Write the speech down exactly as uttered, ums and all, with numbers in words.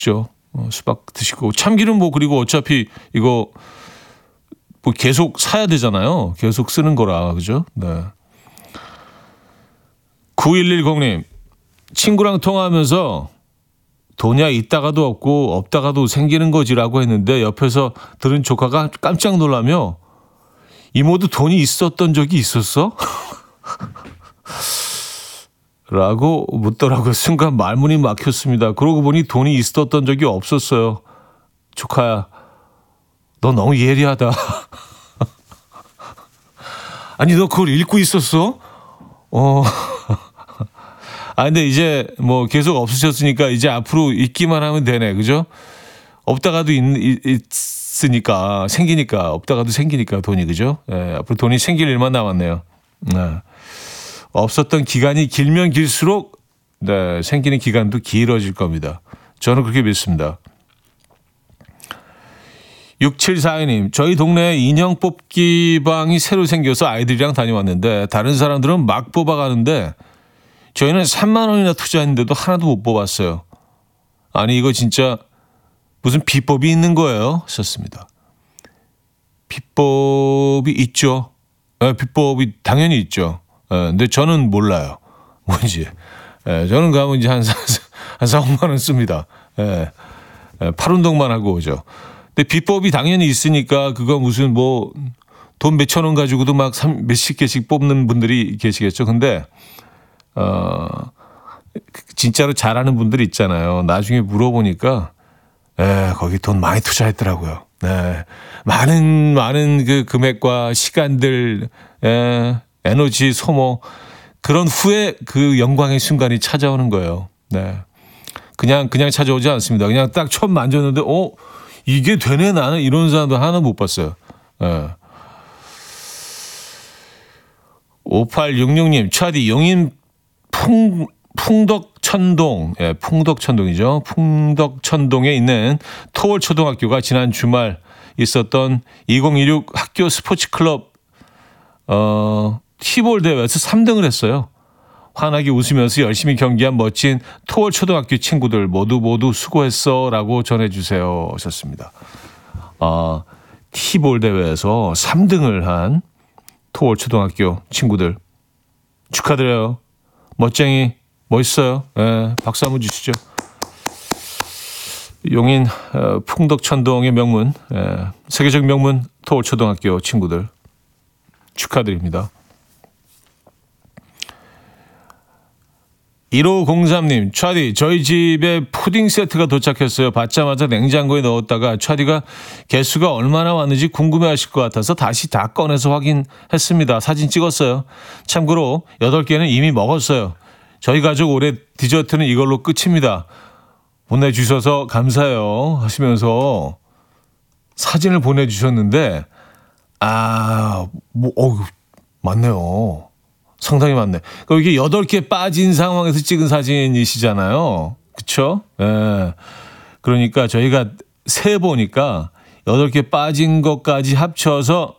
어, 수박 드시고 참기름 뭐 그리고 어차피 이거 뭐 계속 사야 되잖아요. 계속 쓰는 거라 그죠? 네. 구일일공님 친구랑 통화하면서 돈이야 있다가도 없고 없다가도 생기는 거지라고 했는데 옆에서 들은 조카가 깜짝 놀라며 이모도 돈이 있었던 적이 있었어? 라고 묻더라고요. 순간 말문이 막혔습니다. 그러고 보니 돈이 있었던 적이 없었어요. 조카야, 너 너무 예리하다. 아니, 너 그걸 읽고 있었어? 어. 아, 근데 이제 뭐 계속 없으셨으니까 이제 앞으로 있기만 하면 되네. 그죠? 없다가도 있, 있으니까, 생기니까, 없다가도 생기니까 돈이, 그죠? 예, 앞으로 돈이 생길 일만 남았네요. 네. 없었던 기간이 길면 길수록 네, 생기는 기간도 길어질 겁니다. 저는 그렇게 믿습니다. 육칠사이님, 저희 동네에 인형 뽑기 방이 새로 생겨서 아이들이랑 다녀왔는데 다른 사람들은 막 뽑아가는데 저희는 삼만 원이나 투자했는데도 하나도 못 뽑았어요. 아니 이거 진짜 무슨 비법이 있는 거예요? 썼습니다. 비법이 있죠. 네, 비법이 당연히 있죠. 네, 근데 저는 몰라요. 뭔지. 네, 저는 가면 이제 한, 한 사오만 원 씁니다. 네, 네, 팔 운동만 하고 오죠. 근데 비법이 당연히 있으니까 그거 무슨 뭐 돈 몇천 원 가지고도 막 몇십 개씩 뽑는 분들이 계시겠죠. 근데 어 진짜로 잘하는 분들이 있잖아요. 나중에 물어보니까 에 거기 돈 많이 투자했더라고요. 네, 많은 많은 그 금액과 시간들, 에, 에너지 소모 그런 후에 그 영광의 순간이 찾아오는 거예요. 네, 그냥 그냥 찾아오지 않습니다. 그냥 딱 처음 만졌는데 어 이게 되네 나는 이런 사람도 하나 못 봤어요. 네. 오팔육육님 차디 용인 풍 풍덕천동, 예, 풍덕천동이죠. 풍덕천동에 있는 토월초등학교가 지난 주말 있었던 이천이십육 학교 스포츠클럽 어, 티볼 대회에서 삼 등을 했어요. 환하게 웃으면서 열심히 경기한 멋진 토월초등학교 친구들 모두 모두 수고했어라고 전해주세요. 하셨습니다. 아, 티볼 대회에서 삼 등을 한 토월초등학교 친구들 축하드려요. 멋쟁이 멋있어요. 예, 박수 한번 주시죠. 용인 어, 풍덕천동의 명문, 예, 세계적 명문 토월초등학교 친구들 축하드립니다. 일오공삼님, 차디, 저희 집에 푸딩 세트가 도착했어요. 받자마자 냉장고에 넣었다가 차디가 개수가 얼마나 왔는지 궁금해하실 것 같아서 다시 다 꺼내서 확인했습니다. 사진 찍었어요. 참고로 여덟 개는 이미 먹었어요. 저희 가족 올해 디저트는 이걸로 끝입니다. 보내주셔서 감사해요 하시면서 사진을 보내주셨는데 아, 뭐, 어우, 맞네요. 상당히 많네. 그러니까 이게 여덟 개 빠진 상황에서 찍은 사진이시잖아요. 그쵸? 예. 그러니까 저희가 세 보니까 여덟 개 빠진 것까지 합쳐서